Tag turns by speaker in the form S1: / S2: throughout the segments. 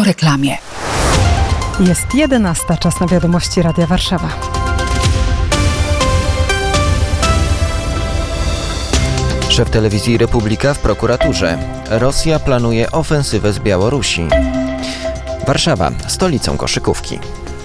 S1: po reklamie.
S2: Jest 11, czas na wiadomości Radia Warszawa.
S3: Szef telewizji Republika w prokuraturze. Rosja planuje ofensywę z Białorusi. Warszawa, stolicą koszykówki.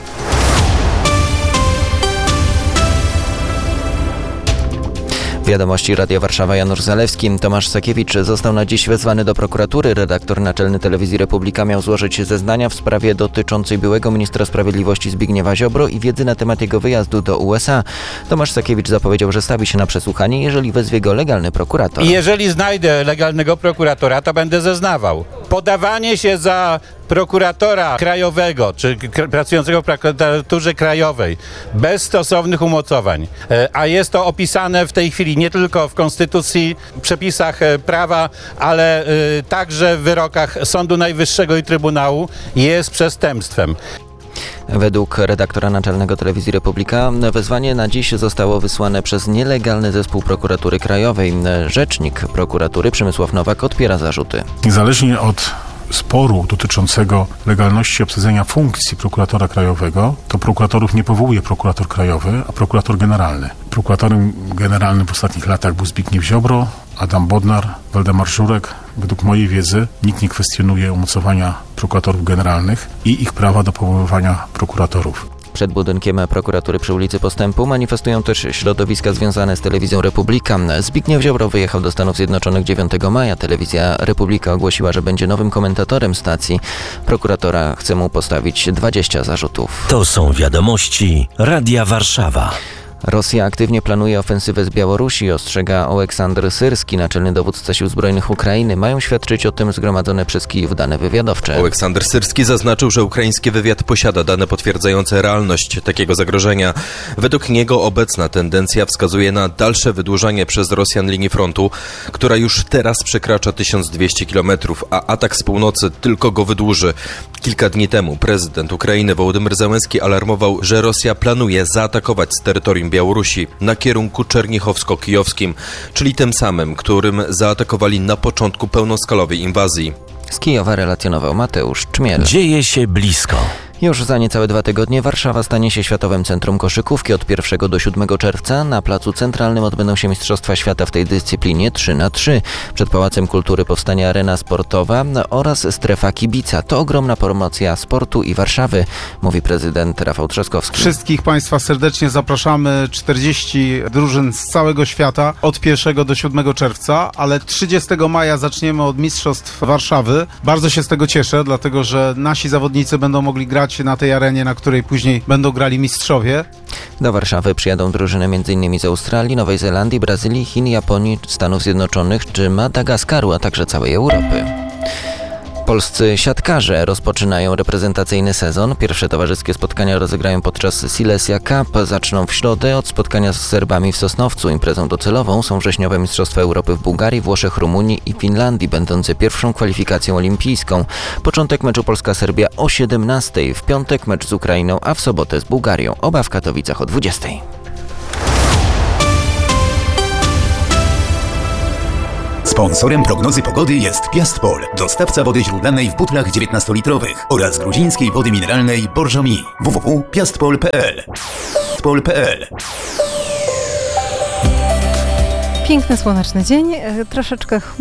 S3: Wiadomości Radia Warszawa, Janusz Zalewski. Tomasz Sakiewicz został na dziś wezwany do prokuratury. Redaktor naczelny telewizji Republika miał złożyć zeznania w sprawie dotyczącej byłego ministra sprawiedliwości Zbigniewa Ziobro i wiedzy na temat jego wyjazdu do USA. Tomasz Sakiewicz zapowiedział, że stawi się na przesłuchanie, jeżeli wezwie go legalny prokurator.
S4: Jeżeli znajdę legalnego prokuratora, to będę zeznawał. Podawanie się za prokuratora krajowego, czy pracującego w prokuraturze krajowej, bez stosownych umocowań, a jest to opisane w tej chwili nie tylko w konstytucji, przepisach prawa, ale także w wyrokach Sądu Najwyższego i Trybunału, jest przestępstwem.
S3: Według redaktora naczelnego telewizji Republika wezwanie na dziś zostało wysłane przez nielegalny zespół prokuratury krajowej. Rzecznik prokuratury Przemysław Nowak odpiera zarzuty.
S5: Niezależnie od sporu dotyczącego legalności obsadzenia funkcji prokuratora krajowego, to prokuratorów nie powołuje prokurator krajowy, a prokurator generalny. Prokuratorem generalnym w ostatnich latach był Zbigniew Ziobro, Adam Bodnar, Waldemar Żurek. Według mojej wiedzy nikt nie kwestionuje umocowania prokuratorów generalnych i ich prawa do powoływania prokuratorów.
S3: Przed budynkiem prokuratury przy ulicy Postępu manifestują też środowiska związane z telewizją Republika. Zbigniew Ziobro wyjechał do Stanów Zjednoczonych 9 maja. Telewizja Republika ogłosiła, że będzie nowym komentatorem stacji. Prokuratora chce mu postawić 20 zarzutów.
S6: To są wiadomości Radia Warszawa.
S3: Rosja aktywnie planuje ofensywę z Białorusi, ostrzega Oleksandr Syrski, naczelny dowódca Sił Zbrojnych Ukrainy. Mają świadczyć o tym zgromadzone przez Kijów dane wywiadowcze.
S7: Oleksandr Syrski zaznaczył, że ukraiński wywiad posiada dane potwierdzające realność takiego zagrożenia. Według niego obecna tendencja wskazuje na dalsze wydłużanie przez Rosjan linii frontu, która już teraz przekracza 1200 km, a atak z północy tylko go wydłuży. Kilka dni temu prezydent Ukrainy Wołodymyr Zełenski alarmował, że Rosja planuje zaatakować z terytorium Białorusi na kierunku czernichowsko-kijowskim, czyli tym samym, którym zaatakowali na początku pełnoskalowej inwazji.
S3: Z Kijowa relacjonował Mateusz Czmiel.
S6: Dzieje się blisko.
S3: Już za niecałe 2 tygodnie Warszawa stanie się Światowym Centrum Koszykówki. Od 1 do 7 czerwca na Placu Centralnym odbędą się Mistrzostwa Świata w tej dyscyplinie 3x3. Przed Pałacem Kultury powstanie arena sportowa oraz strefa kibica. To ogromna promocja sportu i Warszawy, mówi prezydent Rafał Trzaskowski.
S8: Wszystkich Państwa serdecznie zapraszamy. 40 drużyn z całego świata od 1 do 7 czerwca, ale 30 maja zaczniemy od Mistrzostw Warszawy. Bardzo się z tego cieszę, dlatego że nasi zawodnicy będą mogli grać na tej arenie, na której później będą grali mistrzowie.
S3: Do Warszawy przyjadą drużyny m.in. z Australii, Nowej Zelandii, Brazylii, Chin, Japonii, Stanów Zjednoczonych czy Madagaskaru, a także całej Europy. Polscy siatkarze rozpoczynają reprezentacyjny sezon. Pierwsze towarzyskie spotkania rozegrają podczas Silesia Cup. Zaczną w środę od spotkania z Serbami w Sosnowcu. Imprezą docelową są wrześniowe Mistrzostwa Europy w Bułgarii, Włoszech, Rumunii i Finlandii, będące pierwszą kwalifikacją olimpijską. Początek meczu Polska-Serbia o 17:00, w piątek mecz z Ukrainą, a w sobotę z Bułgarią. Oba w Katowicach o 20:00.
S9: Sponsorem prognozy pogody jest Piastpol, dostawca wody źródlanej w butlach 19-litrowych oraz gruzińskiej wody mineralnej Borżomi. www.piastpol.pl.
S2: Piękny, słoneczny dzień, troszeczkę